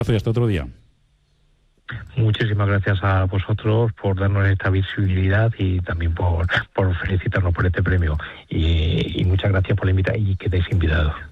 Y hasta otro día. Muchísimas gracias a vosotros por darnos esta visibilidad y también por felicitarnos por este premio. Y muchas gracias por la invitación y que estéis invitados.